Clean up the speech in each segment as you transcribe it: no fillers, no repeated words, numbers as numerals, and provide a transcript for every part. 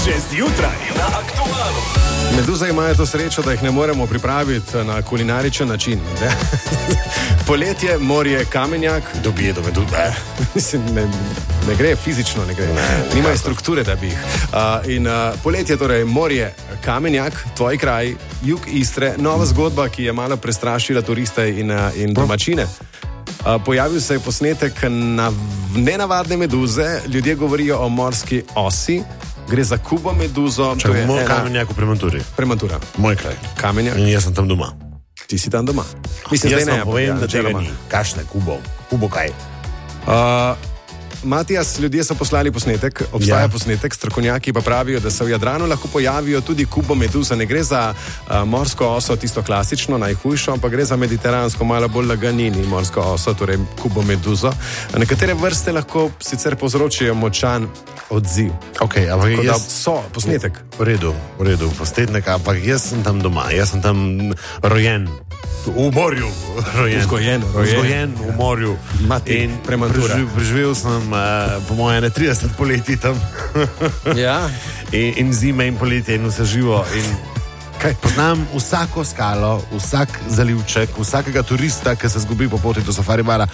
Že zjutraj na Aktualu. Meduze imajo to srečo, da jih ne moremo pripraviti na kulinaričen način. Poletje, morje, kamenjak. Dobije do meduze. Mislim, ne gre, fizično ne gre. Nimajo strukture, da bi jih. Poletje, torej morje, kamenjak, tvoj kraj, jug Istre, nova zgodba, ki je malo prestrašila turiste in domačine. Pojavil se je posnetek na nenavadne meduze, ljudje govorijo o morski osi, gre za kubo meduzo. Kamenjak v Premanturi. Premantura. Moj kraj. Kamenjak. In jaz sem tam doma. Ti si tam doma. Mislim, jaz zdaj vam povem, da tega ni. Kašne kubo? Kubo kaj? Matijas, ljudje so poslali posnetek, obstaja posnetek, strokovnjaki pa pravijo, da se v Jadranu lahko pojavijo tudi kubo meduze. Ne gre za morsko oso, tisto klasično, najhujšo, ampak gre za mediteransko, malo bolj laganini morsko oso, torej kubo meduzo. Nekatere vrste lahko sicer povzročijo močan odziv. Okay, ampak jaz... So, posnetek. V redu, posnetek, ampak jaz sem tam doma, jaz sem tam rojen. V morju, vzgojen v morju. In preživel sem po moje 30 poletij tam. Ja. In zime in poletje in vse živo. Poznam vsako skalo, vsak zalivček, vsakega turista, ki se zgubi po poti do safari bara.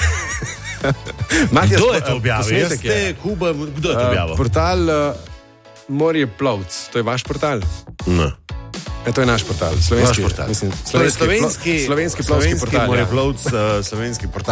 Kdo je to objavil? Kdo je to objavil? Portal Morje Plovc, to je vaš portal? Ne. To je naš portal, slovenski portal. Slovenski plovski portal. Slovenski portal.